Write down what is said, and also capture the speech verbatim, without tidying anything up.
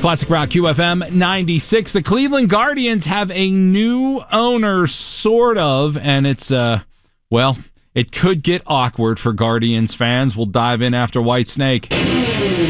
Classic Rock Q F M ninety-six. The Cleveland Guardians have a new owner, sort of, and it's, uh, well, it could get awkward for Guardians fans. We'll dive in after White Snake.